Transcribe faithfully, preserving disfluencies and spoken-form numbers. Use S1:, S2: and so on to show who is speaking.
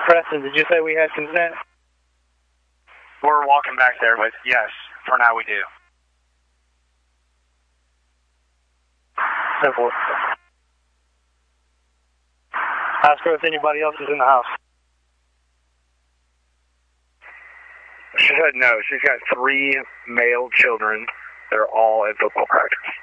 S1: Preston, did you say we had consent?
S2: We're walking back there, but yes, for now we do.
S1: Simple. Ask her if anybody else is in the house.
S2: She said no. She's got three male children. They're all at football practice.